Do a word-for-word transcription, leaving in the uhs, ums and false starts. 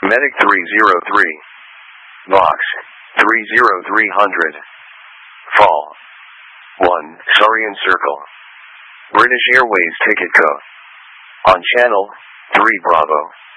Medic three zero three. Vox three zero three hundred. Fall one, Sarian Circle. British Airways ticket code. On channel three Bravo.